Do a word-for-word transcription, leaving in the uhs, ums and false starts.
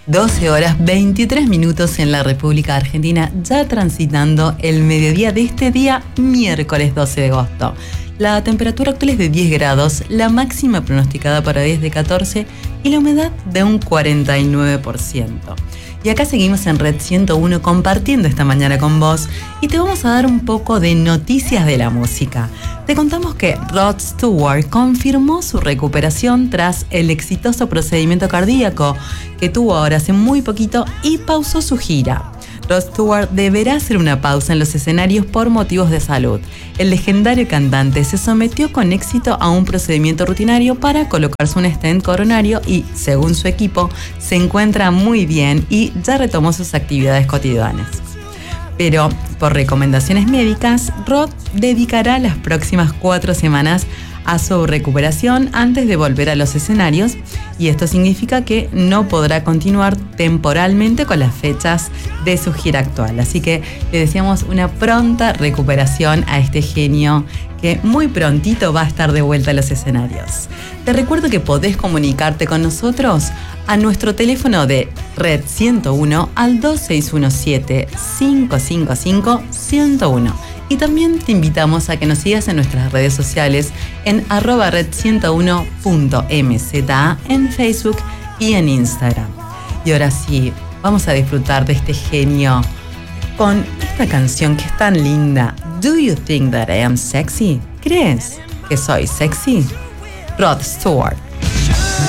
doce horas veintitrés minutos en la República Argentina, ya transitando el mediodía de este día, miércoles doce de agosto. La temperatura actual es de diez grados, la máxima pronosticada para hoy es de catorce y la humedad de un cuarenta y nueve por ciento. Y acá seguimos en Red ciento uno compartiendo esta mañana con vos y te vamos a dar un poco de noticias de la música. Te contamos que Rod Stewart confirmó su recuperación tras el exitoso procedimiento cardíaco que tuvo ahora hace muy poquito y pausó su gira. Rod Stewart deberá hacer una pausa en los escenarios por motivos de salud. El legendario cantante se sometió con éxito a un procedimiento rutinario para colocarse un stent coronario y, según su equipo, se encuentra muy bien y ya retomó sus actividades cotidianas. Pero, por recomendaciones médicas, Rod dedicará las próximas cuatro semanas a su recuperación antes de volver a los escenarios, y esto significa que no podrá continuar temporalmente con las fechas de su gira actual. Así que le deseamos una pronta recuperación a este genio que muy prontito va a estar de vuelta a los escenarios. Te recuerdo que podés comunicarte con nosotros a nuestro teléfono de Red ciento uno al dos seis uno siete, cinco cinco cinco, uno uno. Y también te invitamos a que nos sigas en nuestras redes sociales en arroba red ciento uno punto m z a en Facebook y en Instagram. Y ahora sí, vamos a disfrutar de este genio con esta canción que es tan linda. Do you think that I am sexy? ¿Crees que soy sexy? Rod Stewart.